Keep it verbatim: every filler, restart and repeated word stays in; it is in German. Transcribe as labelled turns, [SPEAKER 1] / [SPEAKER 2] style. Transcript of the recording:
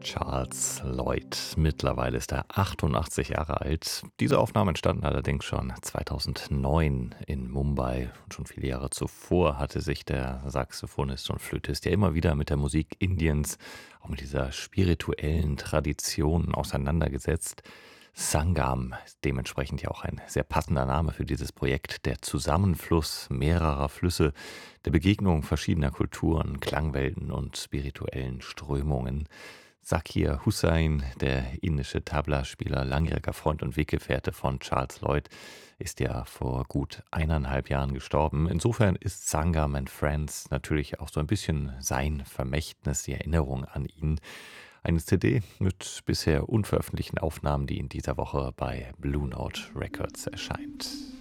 [SPEAKER 1] Charles Lloyd. Mittlerweile ist er achtundachtzig Jahre alt. Diese Aufnahmen entstanden allerdings schon zweitausendneun in Mumbai. Und schon viele Jahre zuvor hatte sich der Saxophonist und Flötist ja immer wieder mit der Musik Indiens, auch mit dieser spirituellen Tradition auseinandergesetzt. Sangam ist dementsprechend ja auch ein sehr passender Name für dieses Projekt. Der Zusammenfluss mehrerer Flüsse, der Begegnung verschiedener Kulturen, Klangwelten und spirituellen Strömungen. Zakir Hussain, der indische Tabla-Spieler, langjähriger Freund und Weggefährte von Charles Lloyd, ist ja vor gut eineinhalb Jahren gestorben. Insofern ist Sangam and Friends natürlich auch so ein bisschen sein Vermächtnis, die Erinnerung an ihn. Eine C D mit bisher unveröffentlichten Aufnahmen, die in dieser Woche bei Blue Note Records erscheint.